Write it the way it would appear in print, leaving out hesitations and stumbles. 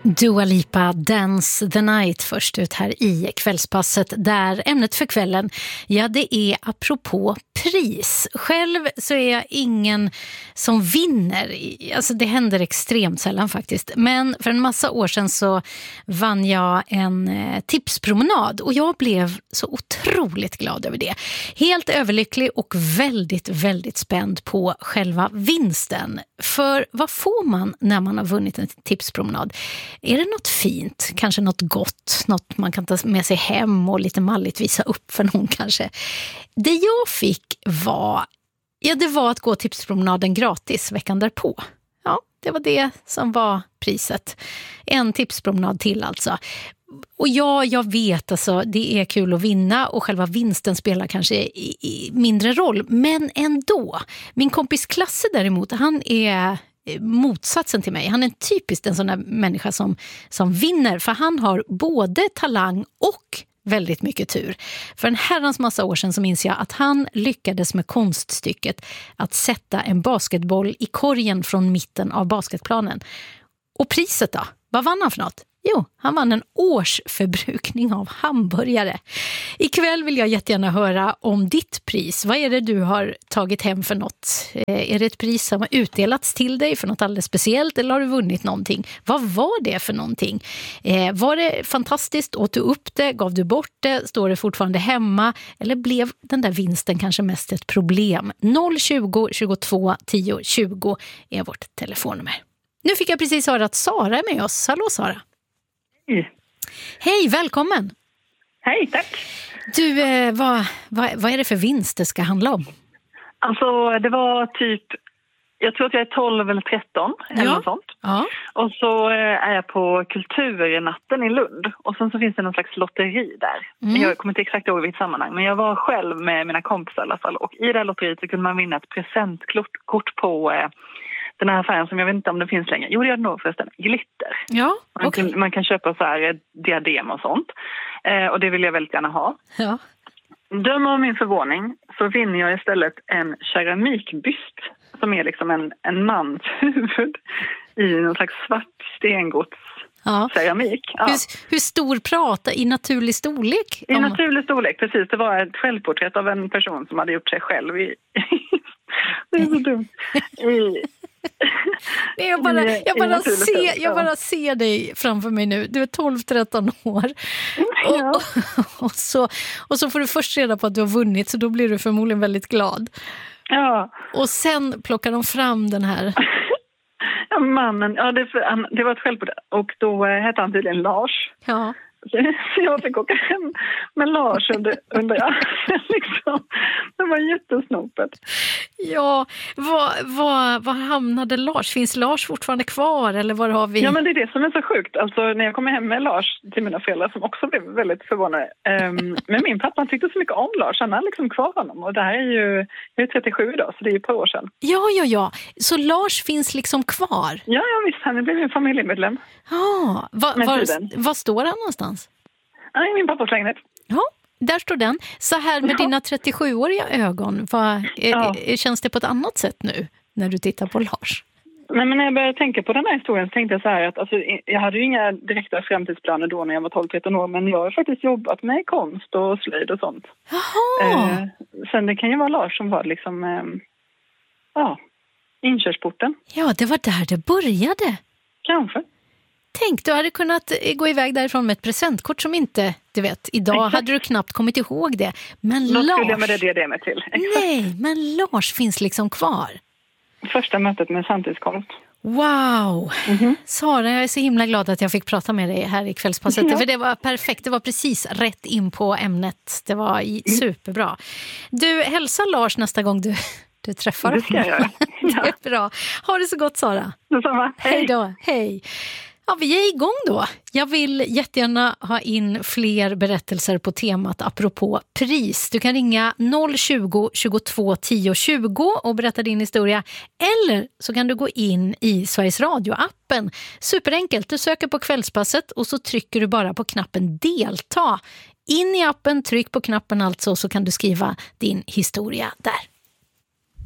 Dua Lipa, Dance the Night först ut här i kvällspasset, där ämnet för kvällen, ja, det är apropå pris. Själv så är jag ingen som vinner, alltså det händer extremt sällan faktiskt, men för en massa år sedan så vann jag en tipspromenad och jag blev så otroligt glad över det. Helt överlycklig och väldigt, väldigt spänd på själva vinsten. För vad får man när man har vunnit en tipspromenad? Är det något fint? Kanske något gott? Något man kan ta med sig hem och lite malligt visa upp för någon kanske? Det jag fick var, ja, det var att gå tipspromenaden gratis veckan därpå. Ja, det var det som var priset. En tipspromenad till alltså. Och ja, jag vet alltså, det är kul att vinna och själva vinsten spelar kanske i mindre roll. Men ändå, min kompis Klasse däremot, han är motsatsen till mig. Han är typiskt en sån där människa som vinner, för han har både talang och väldigt mycket tur. För en herrans massa år sedan så minns jag att han lyckades med konststycket att sätta en basketboll i korgen från mitten av basketplanen. Och priset då? Vad vann han för något? Jo, han vann en årsförbrukning av hamburgare. Ikväll vill jag jättegärna höra om ditt pris. Vad är det du har tagit hem för något? Är det ett pris som har utdelats till dig för något alldeles speciellt, eller har du vunnit någonting? Vad var det för någonting? Var det fantastiskt? Åt du upp det? Gav du bort det? Står det fortfarande hemma? Eller blev den där vinsten kanske mest ett problem? 020 22 10 20 är vårt telefonnummer. Nu fick jag precis höra att Sara är med oss. Hallå Sara. Hej, välkommen. Hej, tack. Du, vad är det för vinst det ska handla om? Alltså, det var typ, jag tror att jag är 12 eller 13 eller något sånt. Ja. Och så är jag på kulturnatten i Lund. Och sen så finns det någon slags lotteri där. Jag kommer inte exakt ihåg vilket sammanhang, men jag var själv med mina kompisar i alla fall. Och i det här lotteriet så kunde man vinna ett presentkort på den här affären som jag vet inte om det finns längre. Jo, det gör det nog förresten. Glitter. Ja, okay. Man kan köpa så här diadem och sånt. Och det vill jag väldigt gärna ha. Ja. Döm av min förvåning så vinner jag istället en keramikbyst som är liksom en mans huvud i någon slags svart stengods. Ja. Keramik. Ja. Hur stor prata? I naturlig storlek? I naturlig storlek, precis. Det var ett självporträtt av en person som hade gjort sig själv i... Det är så dumt. Jag bara ser dig framför mig nu. Du är 12-13 år. Ja. Och så får du först reda på att du har vunnit, så då blir du förmodligen väldigt glad. Ja. Och sen plockar de fram den här... Ja, mannen, ja, det var ett självporträtt. Och då hette han tydligen Lars. Ja. Så jag fick åka hem med Lars under liksom. Det var jättesnopet. Ja, var hamnade Lars? Finns Lars fortfarande kvar, eller var har vi? Ja, men det är det som är så sjukt. Alltså när jag kommer hem med Lars till mina föräldrar, som också blev väldigt förvånade. Men min pappa tyckte så mycket om Lars. Han har liksom kvar honom. Och det här är ju, jag är 37 idag, så det är ju ett par år sedan. Ja. Så Lars finns liksom kvar? Ja, visst. Han är blivit en familjemedlem. Ja, var står han någonstans? I min pappas lägenhet. Ja, där står den. Så här med dina 37-åriga ögon, känns det på ett annat sätt nu när du tittar på Lars? Nej, men när jag började tänka på den här historien så tänkte jag så här att alltså, jag hade ju inga direkta framtidsplaner då när jag var 12-13 år, men jag har faktiskt jobbat med konst och slöjd och sånt. Jaha! Sen det kan ju vara Lars som var liksom inkörsporten. Ja, det var där det började. Kanske. Tänk, du hade kunnat gå iväg därifrån med ett presentkort som inte, du vet, idag hade du knappt kommit ihåg det. Men då Lars... skulle jag med det med till. Exakt. Nej, men Lars finns liksom kvar. Första mötet med samtidskonst. Wow! Sara, jag är så himla glad att jag fick prata med dig här i kvällspasset. Ja. För det var perfekt, det var precis rätt in på ämnet. Det var superbra. Du, hälsa Lars nästa gång du träffar honom. Det ska jag göra. Ja. Det är bra. Ha det så gott, Sara. Detsamma. Hej då. Hej. Ja, vi är igång då. Jag vill jättegärna ha in fler berättelser på temat apropå pris. Du kan ringa 020 22 10 20 och berätta din historia. Eller så kan du gå in i Sveriges Radio-appen. Superenkelt, du söker på kvällspasset och så trycker du bara på knappen delta. In i appen, tryck på knappen alltså, så kan du skriva din historia där.